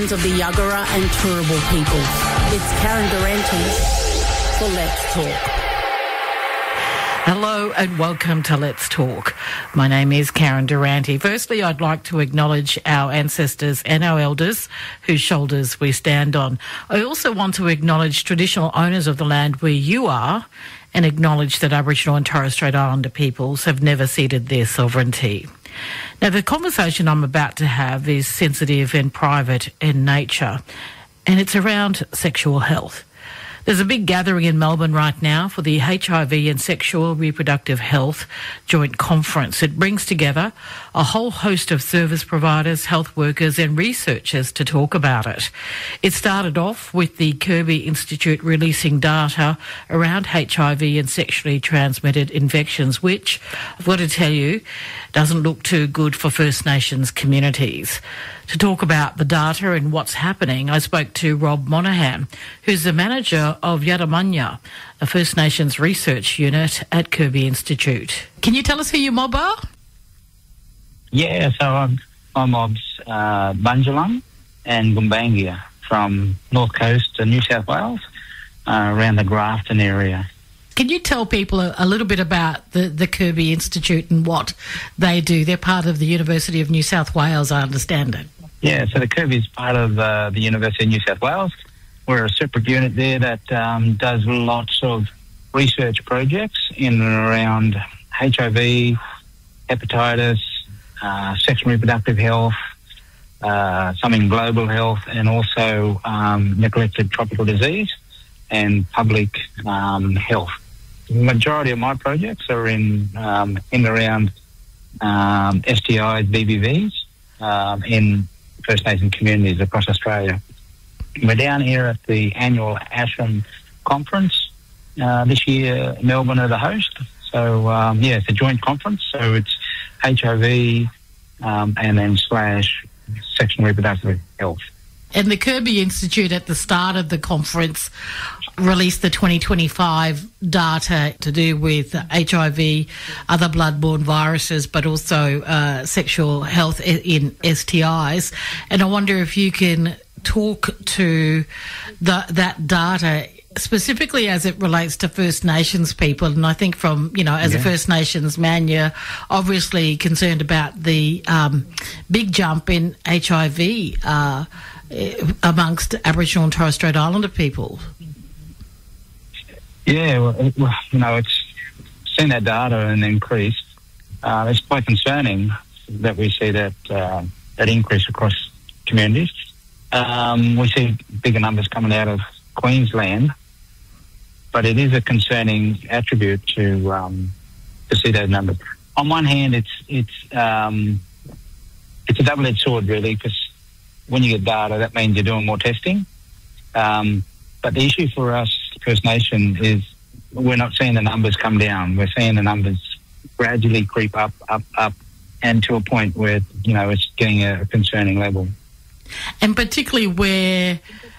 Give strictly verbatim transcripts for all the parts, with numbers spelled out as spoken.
of the Yuggera and Turrbal peoples. It's Karen Durante for Let's Talk. Hello and welcome to Let's Talk. My name is Karen Durante. Firstly, I'd like to acknowledge our ancestors and our elders whose shoulders we stand on. I also want to acknowledge traditional owners of the land where you are and acknowledge that Aboriginal and Torres Strait Islander peoples have never ceded their sovereignty. Now, the conversation I'm about to have is sensitive and private in nature, and it's around sexual health. There's a big gathering in Melbourne right now for the H I V and Sexual Reproductive Health Joint Conference. It brings together a whole host of service providers, health workers and researchers to talk about it. It started off with the Kirby Institute releasing data around H I V and sexually transmitted infections, which, I've got to tell you, doesn't look too good for First Nations communities. To talk about the data and what's happening, I spoke to Rob Monaghan, who's the manager of Yadamanya, a First Nations research unit at Kirby Institute. Can you tell us who your mob are? Yeah, so I'm, my mob's uh, Bunjalung and Gumbaynggirr from North Coast of New South Wales, uh, around the Grafton area. Can you tell people a, a little bit about the, the Kirby Institute and what they do? They're part of the University of New South Wales, I understand it. Yeah, so the Kirby is part of uh, the University of New South Wales. We're a separate unit there that um, does lots of research projects in and around H I V, hepatitis, uh, sexual and reproductive health, uh, some in global health, and also um, neglected tropical disease and public um, health. The majority of my projects are in um, in and around um, S T Is, B B Vs, um, in First Nation communities across Australia. We're down here at the annual ASHRM conference uh, this year. Melbourne are the host. So, um, yeah, it's a joint conference. So it's H I V um, and then slash sexual and reproductive health. And the Kirby Institute at the start of the conference released the twenty twenty-five data to do with H I V, other bloodborne viruses, but also uh, sexual health in S T Is. And I wonder if you can talk to the, that data specifically as it relates to First Nations people. And I think from, you know, as yeah. a First Nations man, you're obviously concerned about the um, big jump in H I V uh, amongst Aboriginal and Torres Strait Islander people. Yeah, well, you know, it's seen that data and increased. Uh, it's quite concerning that we see that uh, that increase across communities. Um, we see bigger numbers coming out of Queensland, but it is a concerning attribute to um, to see those numbers. On one hand, it's it's um, it's a double-edged sword, really, because when you get data, that means you're doing more testing. Um, but the issue for us, First Nation, is we're not seeing the numbers come down. We're seeing the numbers gradually creep up, up, up, and to a point where, you know, it's getting a concerning level. And particularly where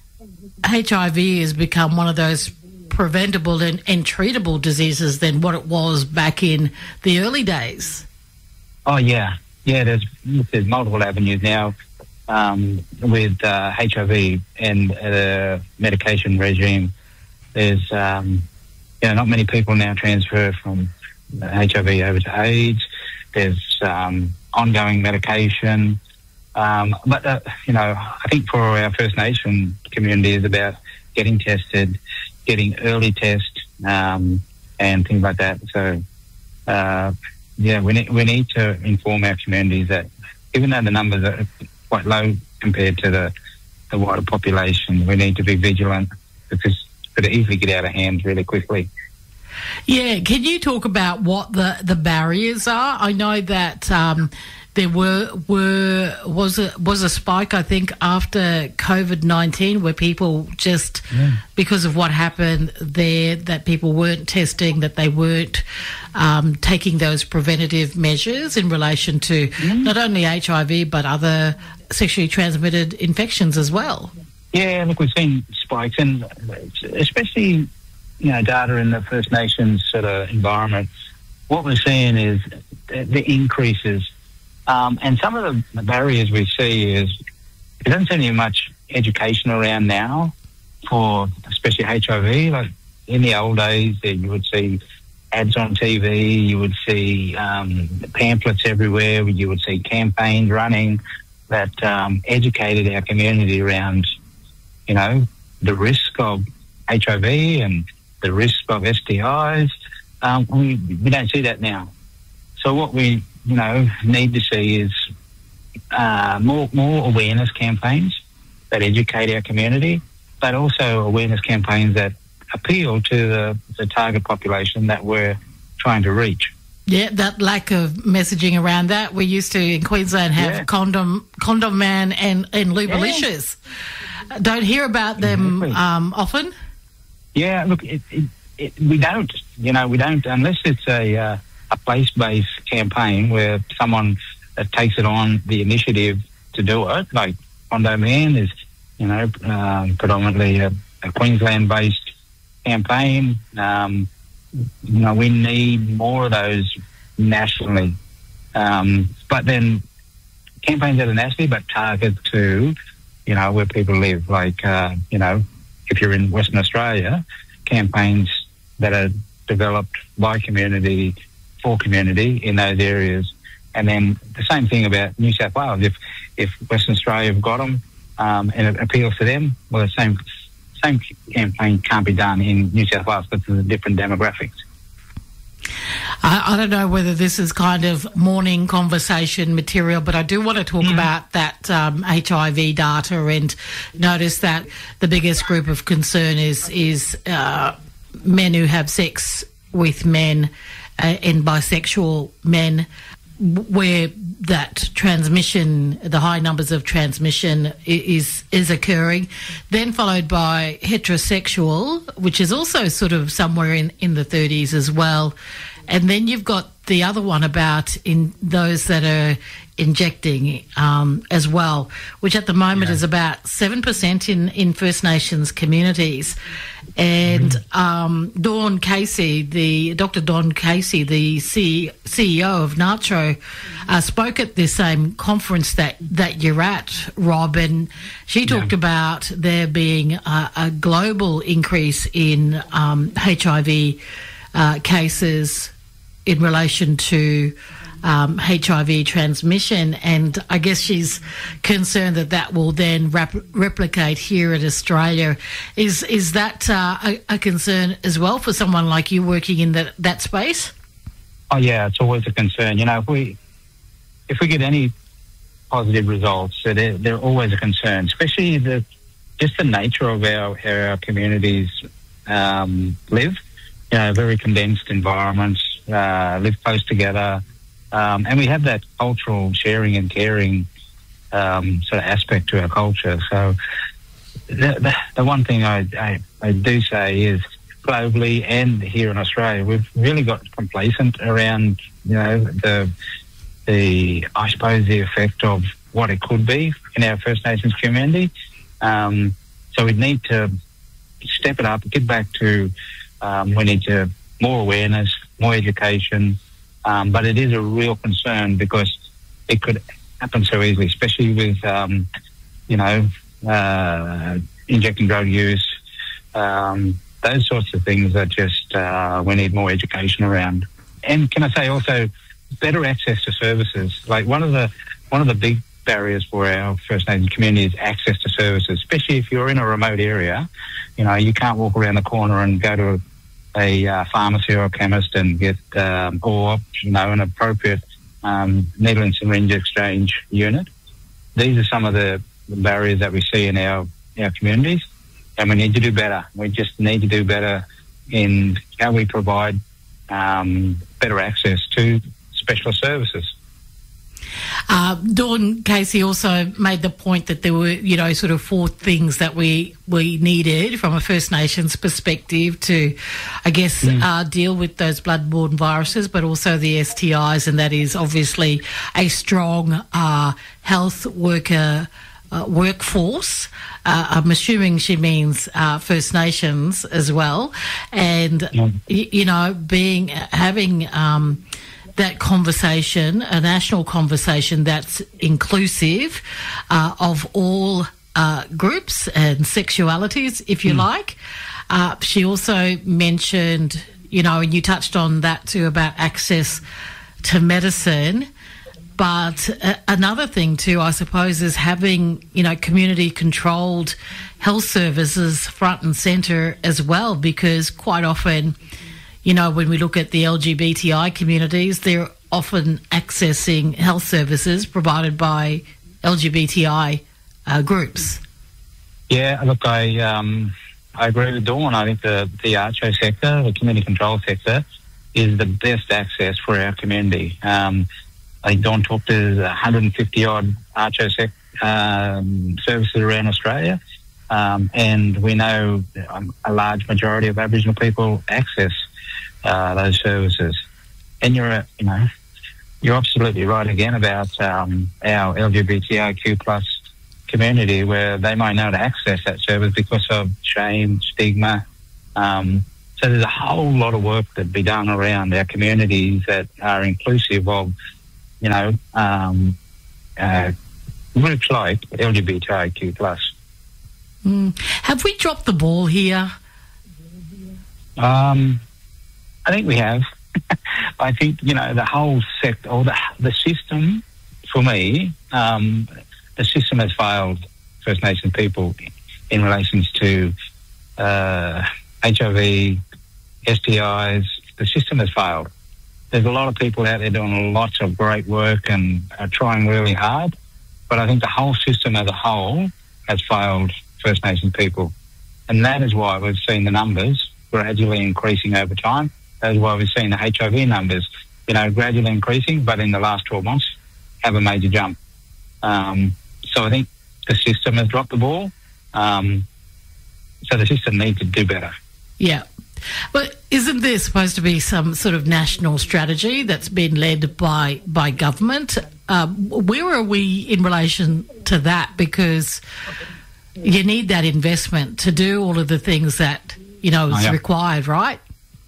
H I V has become one of those preventable and, and treatable diseases than what it was back in the early days. Oh, yeah. Yeah, there's, there's multiple avenues now um, with uh, H I V and the medication regime. There's, um, you know, not many people now transfer from H I V over to AIDS. There's um, ongoing medication. Um, but, uh, you know, I think for our First Nation community is about getting tested, getting early test, um, and things like that. So, uh, yeah, we need, we need to inform our communities that even though the numbers are quite low compared to the, the wider population, we need to be vigilant because it could easily get out of hand really quickly. Yeah, can you talk about what the, the barriers are? I know that um, there were were was a was a spike, I think, after COVID nineteen, where people just yeah. because of what happened there, that people weren't testing, that they weren't um, taking those preventative measures in relation to mm. not only H I V but other sexually transmitted infections as well. Yeah, look, we've seen spikes, and especially, you know, data in the First Nations sort of environment. What we're seeing is the increases, um, and some of the barriers we see is there doesn't seem to be much education around now for especially H I V. Like in the old days, you would see ads on T V, you would see um, pamphlets everywhere, you would see campaigns running that um, educated our community around, you know, the risk of H I V and the risk of S T Is. Um, we, we don't see that now. So what we, you know, need to see is uh, more more awareness campaigns that educate our community, but also awareness campaigns that appeal to the, the target population that we're trying to reach. Yeah, that lack of messaging around that. We used to, in Queensland, have yeah. Condom Condom Man and, and Lubalicious. Yeah. Don't hear about them exactly. um, often? Yeah, look, it, it, it, we don't, you know, we don't, unless it's a, uh, a place-based campaign where someone uh, takes it on the initiative to do it, like Condom Man is, you know, um, predominantly a, a Queensland-based campaign. Um, you know, we need more of those nationally. Um, but then campaigns that are nationally but target to, you know, where people live. Like, uh, you know, if you're in Western Australia, campaigns that are developed by community, for community in those areas. And then the same thing about New South Wales. If, if Western Australia have got them um, and it appeals to them, well, the same same campaign can't be done in New South Wales because there's different demographics. I, I don't know whether this is kind of morning conversation material, but I do want to talk mm. about that um, H I V data and notice that the biggest group of concern is is uh, men who have sex with men uh, and bisexual men, where that transmission, the high numbers of transmission is is occurring, then followed by heterosexual, which is also sort of somewhere in, in the thirties as well. And then you've got the other one about in those that are injecting um, as well, which at the moment yeah. is about seven percent in, in First Nations communities. And mm-hmm. um, Dawn Casey, the Doctor Dawn Casey, the C, CEO of NACCHO, uh, spoke at this same conference that, that you're at, Rob, and she talked yeah. about there being a, a global increase in um, H I V uh, cases in relation to um, H I V transmission, and I guess she's concerned that that will then rap- replicate here in Australia. Is is that uh, a, a concern as well for someone like you working in that that space? Oh yeah, it's always a concern. You know, if we if we get any positive results, they're, they're always a concern, especially the just the nature of our how our communities um, live. You know, very condensed environments. Uh, live close together, um, and we have that cultural sharing and caring um, sort of aspect to our culture. So the, the, the one thing I, I, I do say is globally and here in Australia, we've really got complacent around, you know, the, the I suppose, the effect of what it could be in our First Nations community. Um, so we need to step it up, get back to, um, we need to more awareness, more education, um, but it is a real concern because it could happen so easily, especially with, um, you know, uh, injecting drug use, um, those sorts of things that just uh, we need more education around. And can I say also better access to services? Like one of the one of the big barriers for our First Nations community is access to services, especially if you're in a remote area. You know, you can't walk around the corner and go to a a uh, pharmacy or a chemist and get, um, or, you know, an appropriate um, needle and syringe exchange unit. These are some of the barriers that we see in our, our communities, and we need to do better. We just need to do better in how we provide um, better access to specialist services. Uh, Dawn Casey also made the point that there were, you know, sort of four things that we, we needed from a First Nations perspective to, I guess, mm. uh, deal with those bloodborne viruses, but also the S T Is, and that is obviously a strong uh, health worker uh, workforce. Uh, I'm assuming she means uh, First Nations as well, and mm. y- you know, being having. Um, that conversation, a national conversation that's inclusive uh, of all uh, groups and sexualities, if you mm. like. Uh, she also mentioned, you know, and you touched on that too, about access to medicine. But uh, another thing too, I suppose, is having, you know, community-controlled health services front and centre as well, because quite often, you know, when we look at the L G B T I communities, they're often accessing health services provided by L G B T I uh, groups. Yeah, look, I um, I agree with Dawn. I think the, the A C H O sector, the community control sector, is the best access for our community. Um, I think Dawn talked to one hundred fifty odd A C H O sec, um, services around Australia, um, and we know um, a large majority of Aboriginal people access uh, those services. And you're, uh, you know, you're absolutely right again about um, our L G B T I Q plus community, where they might not access that service because of shame, stigma. Um, so there's a whole lot of work that be done around our communities that are inclusive of, you know, um, uh, groups like L G B T I Q plus. Mm. Have we dropped the ball here? Um, I think we have. I think, you know, the whole sector, or the, the system, for me, um, the system has failed First Nation people in relation to uh, H I V, S T Is. The system has failed. There's a lot of people out there doing lots of great work and are trying really hard, but I think the whole system as a whole has failed First Nation people. And that is why we've seen the numbers gradually increasing over time. That is why we've seen the H I V numbers, you know, gradually increasing, but in the last twelve months have a major jump. Um, so I think the system has dropped the ball. Um, so the system needs to do better. Yeah. But isn't there supposed to be some sort of national strategy that's been led by by government? Uh, where are we in relation to that? Because you need that investment to do all of the things that, you know, is oh, yeah. required, right?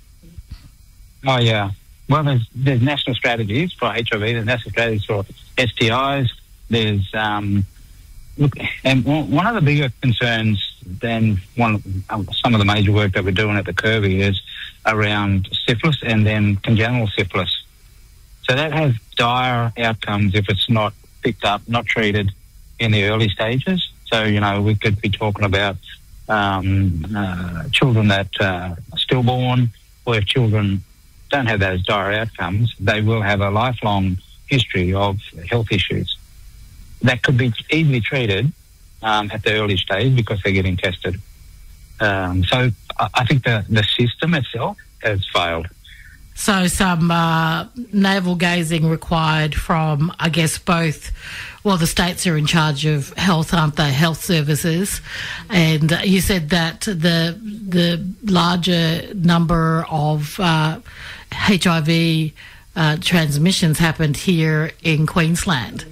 Oh, yeah. Well, there's, there's national strategies for H I V, there's national strategies for S T Is. There's, um, look, and one of the bigger concerns than one, um, some of the major work that we're doing at the Kirby is around syphilis and then congenital syphilis. So that has dire outcomes if it's not picked up, not treated in the early stages. So, you know, we could be talking about um, uh, children that uh, are stillborn, or if children don't have those dire outcomes, they will have a lifelong history of health issues that could be easily treated um, at the early stage because they're getting tested. Um, so I, I think the, the system itself has failed. So some uh, navel gazing required from, I guess, both, well, the states are in charge of health, aren't they, health services, and uh, you said that the the larger number of uh, H I V uh, transmissions happened here in Queensland.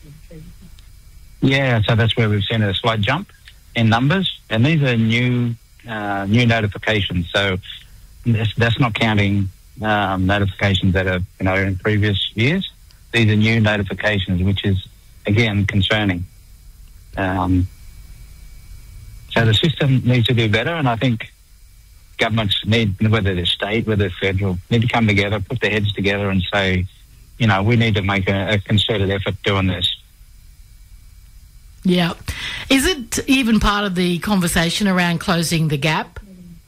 Yeah, so that's where we've seen a slight jump in numbers, and these are new uh, new notifications. So that's, that's not counting um, notifications that are, you know, in previous years. These are new notifications, which is again concerning. Um, so the system needs to do better, and I think governments need, whether they're state, whether they're federal, need to come together, put their heads together, and say, you know, we need to make a, a concerted effort doing this. Yeah. Is it even part of the conversation around closing the gap?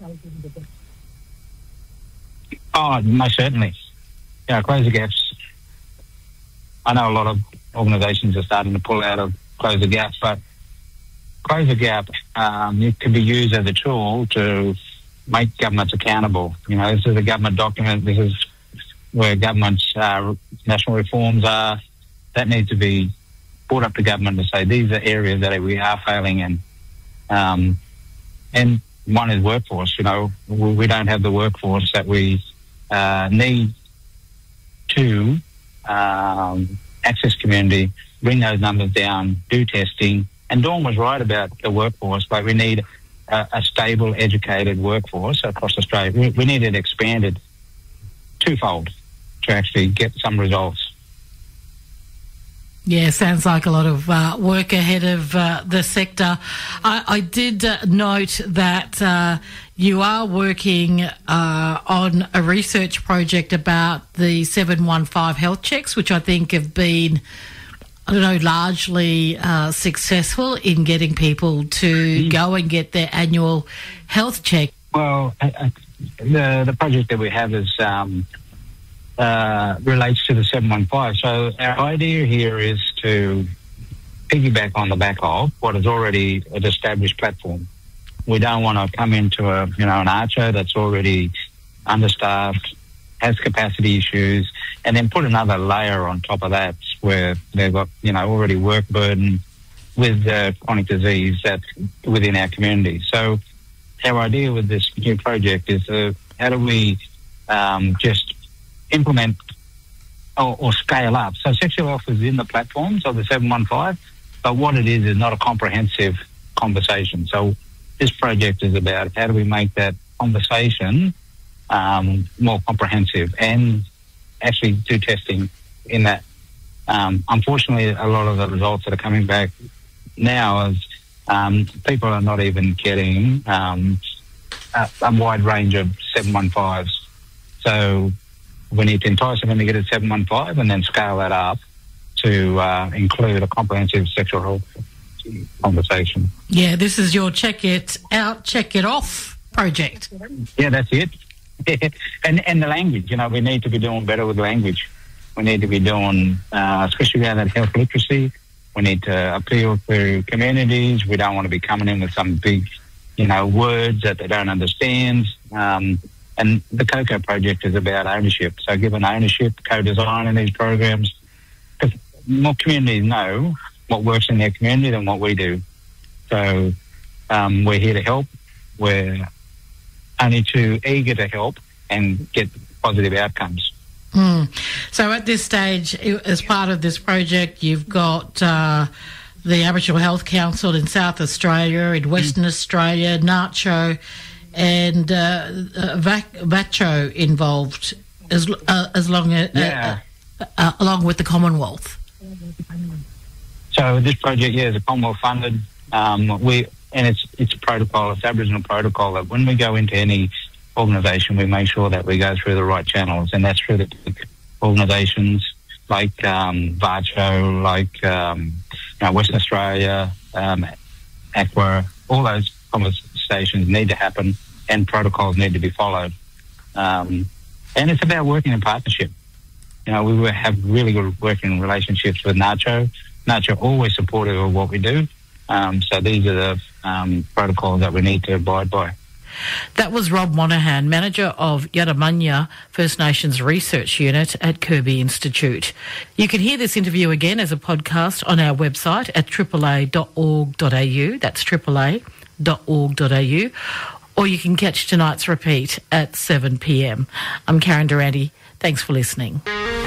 Oh, most certainly. Yeah, close the gaps. I know a lot of organisations are starting to pull out of Close the Gap, but Close the Gap, um, it can be used as a tool to make governments accountable. You know, this is a government document. This is where government's uh, national reforms are. That needs to be brought up to government to say these are areas that we are failing in. Um, and one is workforce. You know, we, we don't have the workforce that we uh, need to um, access community, bring those numbers down, do testing. And Dawn was right about the workforce, but we need a, a stable, educated workforce across Australia. We, we need it expanded twofold to actually get some results. Yeah, sounds like a lot of uh, work ahead of uh, the sector. I, I did uh, note that uh, you are working uh, on a research project about the seven one five health checks, which I think have been, I don't know, largely uh, successful in getting people to mm. go and get their annual health check. Well, I, I, the the project that we have is um, uh, relates to the seven one five. So our idea here is to piggyback on the back of what is already an established platform. We don't want to come into a you know an Archo that's already understaffed, has capacity issues, and then put another layer on top of that where they've got you know already work burden with uh, chronic disease that's within our community. So our idea with this new project is uh, how do we um, just implement or, or scale up. So sexual health is in the platforms of the seven one five, but what it is is not a comprehensive conversation. So this project is about how do we make that conversation um, more comprehensive and actually do testing in that. Um, unfortunately, a lot of the results that are coming back now is um, people are not even getting um, a, a wide range of seven one fives. So we need to entice them to get a seven one five and then scale that up to uh, include a comprehensive sexual health conversation. Yeah, this is your check it out, check it off project. Yeah, that's it. and and the language, you know, we need to be doing better with language. We need to be doing, uh, especially around that health literacy. We need to appeal to communities. We don't want to be coming in with some big, you know, words that they don't understand. Um, and the COCO project is about ownership. So given ownership, co-design in these programs, because more communities know what works in their community than what we do. So um, we're here to help. We're only too eager to help and get positive outcomes. Mm. So at this stage, as part of this project, you've got uh, the Aboriginal Health Council in South Australia, in Western mm. Australia, NACCHO, and uh, uh, VACCHO involved, as uh, as long as yeah. uh, uh, along with the Commonwealth. So this project, yeah, is a Commonwealth funded. Um, we and it's it's a protocol, it's Aboriginal protocol that when we go into any organisation, we make sure that we go through the right channels, and that's through the organisations like um, VACCHO, like um, you know, Western Australia, um, ACWA. All those conversations need to happen, and protocols need to be followed. Um, and it's about working in partnership. You know, we have really good working relationships with NACCHO. NACCHO always supportive of what we do. Um, so these are the um, protocols that we need to abide by. That was Rob Monaghan, Manager of Yadamanya First Nations Research Unit at Kirby Institute. You can hear this interview again as a podcast on our website at triple a dot org dot a u. That's triple a dot org dot a u. Or you can catch tonight's repeat at seven p m. I'm Karen Durante. Thanks for listening.